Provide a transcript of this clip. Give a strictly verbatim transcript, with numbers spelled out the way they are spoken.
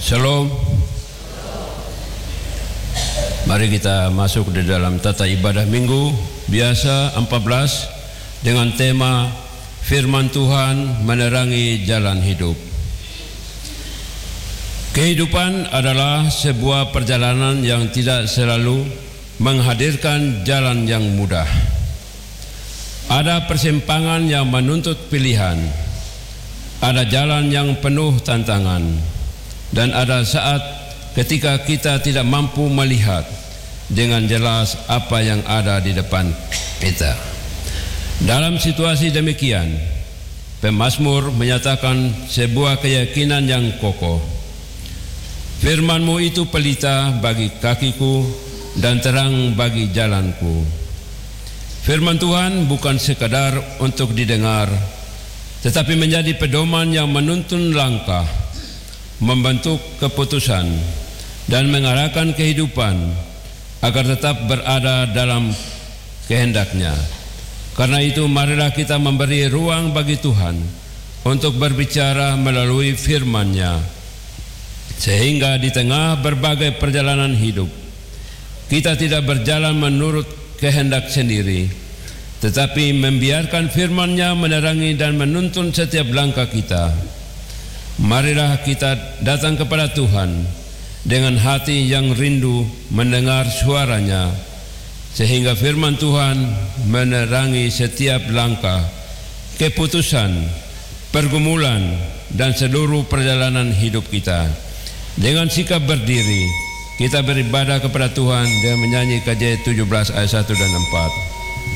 Shalom. Mari kita masuk di dalam tata ibadah minggu biasa empat belas dengan tema Firman Tuhan menerangi jalan hidup. Kehidupan adalah sebuah perjalanan yang tidak selalu menghadirkan jalan yang mudah. Ada persimpangan yang menuntut pilihan, ada jalan yang penuh tantangan, dan ada saat ketika kita tidak mampu melihat dengan jelas apa yang ada di depan kita. Dalam situasi demikian, pemazmur menyatakan sebuah keyakinan yang kokoh. Firman-Mu itu pelita bagi kakiku dan terang bagi jalanku. Firman Tuhan bukan sekadar untuk didengar, tetapi menjadi pedoman yang menuntun langkah, membentuk keputusan, dan mengarahkan kehidupan agar tetap berada dalam kehendaknya. Karena itu marilah kita memberi ruang bagi Tuhan untuk berbicara melalui firman-Nya, sehingga di tengah berbagai perjalanan hidup kita tidak berjalan menurut kehendak sendiri, tetapi membiarkan firman-Nya menerangi dan menuntun setiap langkah kita. Marilah kita datang kepada Tuhan dengan hati yang rindu mendengar suara-Nya, sehingga firman Tuhan menerangi setiap langkah, keputusan, pergumulan, dan seluruh perjalanan hidup kita. Dengan sikap berdiri, kita beribadah kepada Tuhan dengan menyanyi K J tujuh belas ayat satu dan empat.